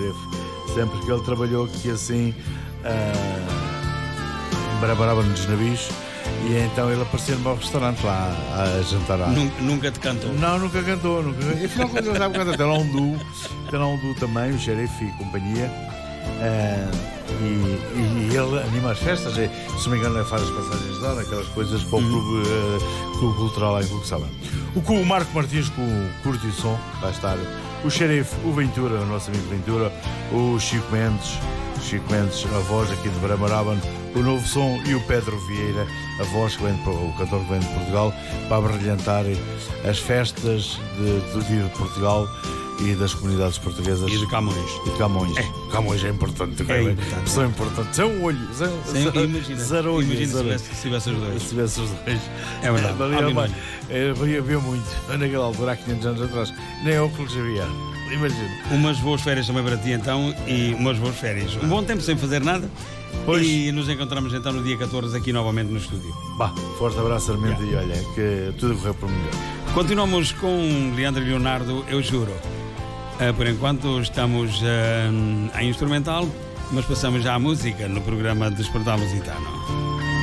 xerife. Sempre que ele trabalhou aqui assim, embrabarava nos navios. E então ele aparecia no meu restaurante lá a jantar. Nunca te cantou? Não, nunca cantou. E afinal, quando ele estava cantando, tem lá um duo também, o xerife e companhia. E ele anima as festas, se não me engano, faz as passagens de hora, aquelas coisas para o clube cultural lá em Cuxaba. O Marco Martins com o Curto e Som vai estar, o xerife, o Ventura, o nosso amigo Ventura, o Chico Mendes, a voz aqui de Bramarabano, o Novo Som, e o Pedro Vieira, a voz que vem o cantor que vem de Portugal, para brilhantar as festas do Dia de Portugal e das comunidades portuguesas. E de Camões. Camões é importante. São importantes. São olho. Zero olho. Imagina se tivesse os dois. Se tivesse os dois. É verdade. Havia muito. Naquela altura, há 500 anos atrás. Nem óculos havia. Imagina. Umas boas férias também para ti, então. E umas boas férias. Um bom tempo sem fazer nada. Pois. E nos encontramos então no dia 14 aqui novamente no estúdio. Forte abraço, Armindo. E olha, que tudo correu por melhor. Continuamos com Leandro e Leonardo, eu juro. Por enquanto estamos em instrumental, mas passamos já à música no programa Despertar Lusitano.